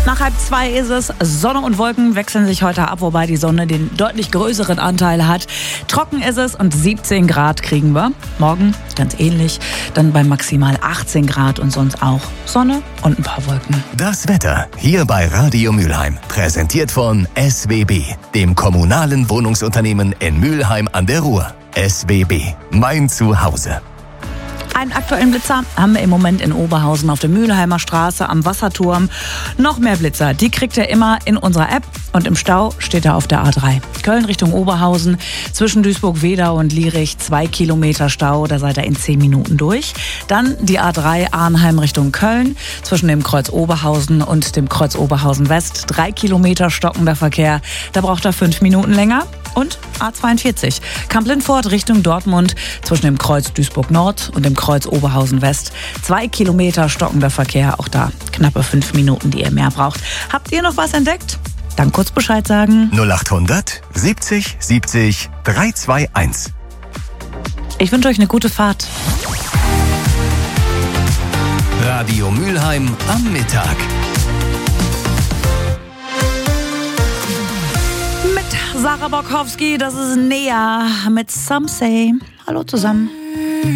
Nach 1:30 ist es. Sonne und Wolken wechseln sich heute ab, wobei die Sonne den deutlich größeren Anteil hat. Trocken ist es und 17 Grad kriegen wir. Morgen ganz ähnlich, dann bei maximal 18 Grad und sonst auch Sonne und ein paar Wolken. Das Wetter hier bei Radio Mülheim. Präsentiert von SWB, dem kommunalen Wohnungsunternehmen in Mülheim an der Ruhr. SWB, mein Zuhause. Einen aktuellen Blitzer haben wir im Moment in Oberhausen auf der Mülheimer Straße am Wasserturm. Noch mehr Blitzer, die kriegt ihr immer in unserer App. Und im Stau steht er auf der A3. Köln Richtung Oberhausen, zwischen Duisburg-Wedau und Lierich 2 Kilometer Stau, da seid ihr in 10 Minuten durch. Dann die A3 Arnheim Richtung Köln, zwischen dem Kreuz Oberhausen und dem Kreuz Oberhausen West 3 Kilometer stockender Verkehr, da braucht er 5 Minuten länger. Und A42 Kamp-Lindfort Richtung Dortmund, zwischen dem Kreuz Duisburg Nord und dem Kreuz Oberhausen West 2 Kilometer stockender Verkehr, auch da knappe 5 Minuten, die ihr mehr braucht. Habt ihr noch was entdeckt? Dann kurz Bescheid sagen. 0800 70 70 321. Ich wünsche euch eine gute Fahrt. Radio Mülheim am Mittag. Sarah Borkowski, das ist Nea mit Some Say. Hallo zusammen.